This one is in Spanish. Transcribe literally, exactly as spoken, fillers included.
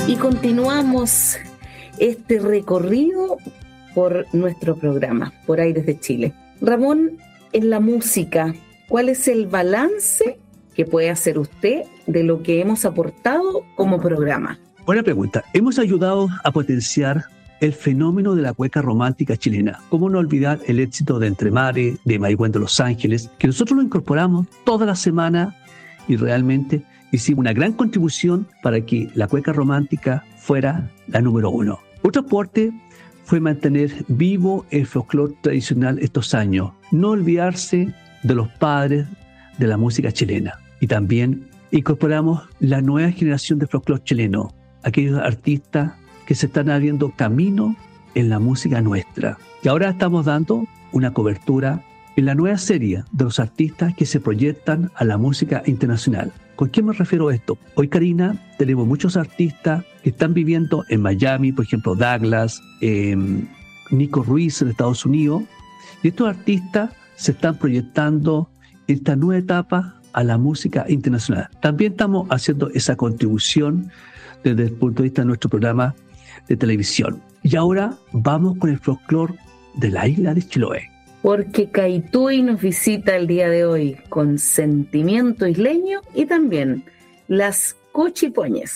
Y continuamos este recorrido por nuestro programa, por Aires de Chile. Ramón, en la música, ¿cuál es el balance que puede hacer usted de lo que hemos aportado como programa? Buena pregunta. Hemos ayudado a potenciar el fenómeno de la cueca romántica chilena. ¿Cómo no olvidar el éxito de Entre Mares, de Maigüen de Los Ángeles, que nosotros lo incorporamos toda la semana y realmente hicimos una gran contribución para que la cueca romántica fuera la número uno. Otro aporte fue mantener vivo el folclore tradicional estos años, no olvidarse de los padres de la música chilena. Y también incorporamos la nueva generación de folclore chileno, aquellos artistas que se están abriendo camino en la música nuestra. Y ahora estamos dando una cobertura en la nueva serie de los artistas que se proyectan a la música internacional. ¿Con qué me refiero a esto? Hoy, Karina, tenemos muchos artistas que están viviendo en Miami, por ejemplo, Douglas, eh, Nico Ruiz en Estados Unidos, y estos artistas se están proyectando en esta nueva etapa a la música internacional. También estamos haciendo esa contribución desde el punto de vista de nuestro programa de televisión. Y ahora vamos con el folclore de la isla de Chiloé. Porque Caituy nos visita el día de hoy con sentimiento isleño y también las cochipoñes.